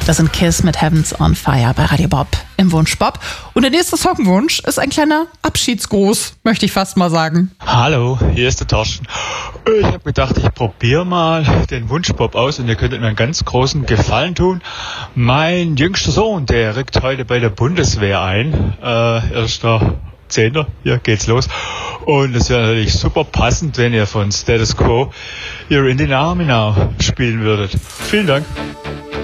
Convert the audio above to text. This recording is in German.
Das sind Kiss mit Heavens on Fire bei Radio Bob im Wunsch Bob. Und der nächste Songwunsch ist ein kleiner Abschiedsgruß, möchte ich fast mal sagen. Hallo, hier ist der Torsten. Ich habe gedacht, ich probiere mal den Wunsch Bob aus und ihr könntet mir einen ganz großen Gefallen tun. Mein jüngster Sohn, der rückt heute bei der Bundeswehr ein. 1.10. Hier geht's los. Und es wäre natürlich super passend, wenn ihr von Status Quo You're in the Army Now spielen würdet. Vielen Dank.